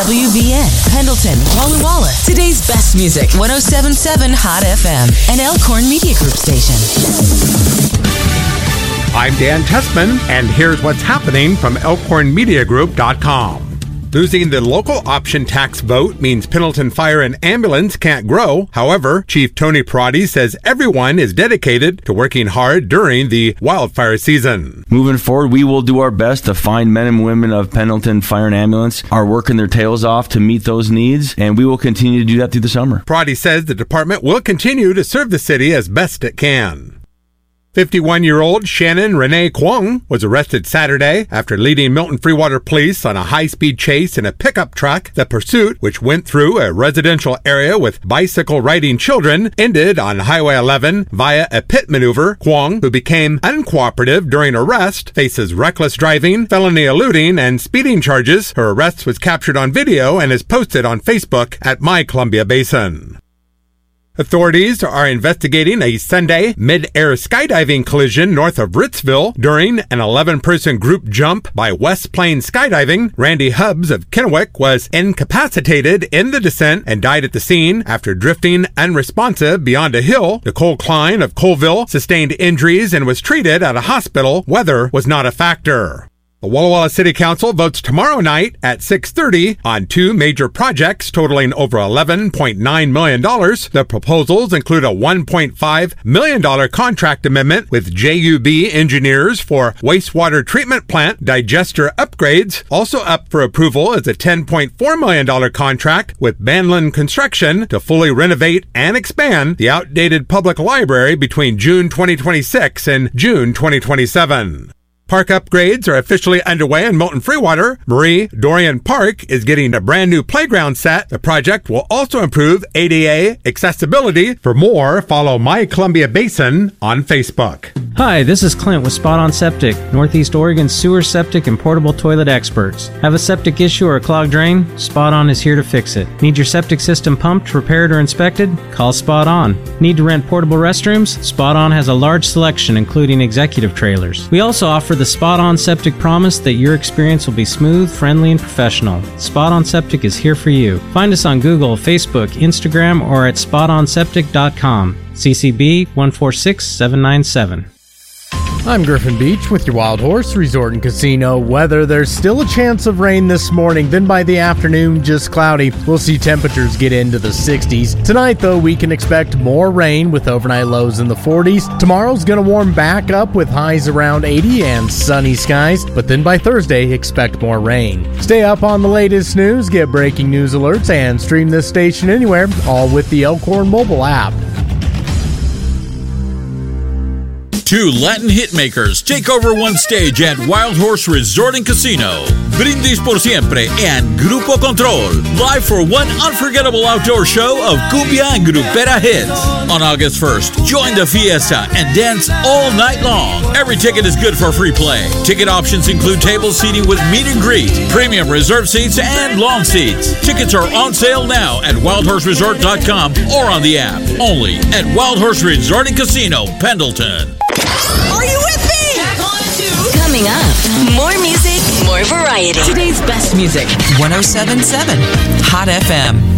WVN, Pendleton, Walla Walla. Today's best music, 107.7 Hot FM, an Elkhorn Media Group station. I'm Dan Tessman, and here's what's happening from ElkhornMediaGroup.com. Losing the local option tax vote means Pendleton Fire and Ambulance can't grow. However, Chief Tony Parati says everyone is dedicated to working hard during the wildfire season. Moving forward, we will do our best to find men and women of Pendleton Fire and Ambulance are working their tails off to meet those needs, and we will continue to do that through the summer. Parati says the department will continue to serve the city as best it can. 51-year-old Shannon Renee Kwong was arrested Saturday after leading Milton Freewater Police on a high-speed chase in a pickup truck. The pursuit, which went through a residential area with bicycle-riding children, ended on Highway 11 via a pit maneuver. Kwong, who became uncooperative during arrest, faces reckless driving, felony eluding, and speeding charges. Her arrest was captured on video and is posted on Facebook at My Columbia Basin. Authorities are investigating a Sunday mid-air skydiving collision north of Ritzville. During an 11-person group jump by West Plains Skydiving, Randy Hubbs of Kennewick was incapacitated in the descent and died at the scene after drifting unresponsive beyond a hill. Nicole Klein of Colville sustained injuries and was treated at a hospital. Weather was not a factor. The Walla Walla City Council votes tomorrow night at 6:30 on two major projects totaling over $11.9 million. The proposals include a $1.5 million contract amendment with JUB Engineers for wastewater treatment plant digester upgrades. Also up for approval is a $10.4 million contract with Banlin Construction to fully renovate and expand the outdated public library between June 2026 and June 2027. Park upgrades are officially underway in Milton Freewater. Marie Dorian Park is getting a brand new playground set. The project will also improve ADA accessibility. For more, follow My Columbia Basin on Facebook. Hi, this is Clint with Spot On Septic, Northeast Oregon's sewer, septic, and portable toilet experts. Have a septic issue or a clogged drain? Spot On is here to fix it. Need your septic system pumped, repaired, or inspected? Call Spot On. Need to rent portable restrooms? Spot On has a large selection, including executive trailers. We also offer the Spot On Septic promise that your experience will be smooth, friendly, and professional. Spot On Septic is here for you. Find us on Google, Facebook, Instagram, or at spotonseptic.com. CCB 146797. I'm Griffin Beach with your Wild Horse Resort and Casino weather. There's still a chance of rain this morning, then by the afternoon, just cloudy. We'll see temperatures get into the 60s. Tonight, though, we can expect more rain with overnight lows in the 40s. Tomorrow's going to warm back up with highs around 80 and sunny skies, but then by Thursday, expect more rain. Stay up on the latest news, get breaking news alerts, and stream this station anywhere, all with the Elkhorn mobile app. Two Latin hitmakers take over one stage at Wild Horse Resort and Casino. Brindis por Siempre and Grupo Control, live for one unforgettable outdoor show of cumbia and grupera hits. On August 1st, join the fiesta and dance all night long. Every ticket is good for free play. Ticket options include table seating with meet and greet, premium reserved seats, and lawn seats. Tickets are on sale now at wildhorseresort.com or on the app. Only at Wild Horse Resort and Casino, Pendleton. Are you with me? Coming up, more music, more variety. Today's best music, 107.7 Hot FM.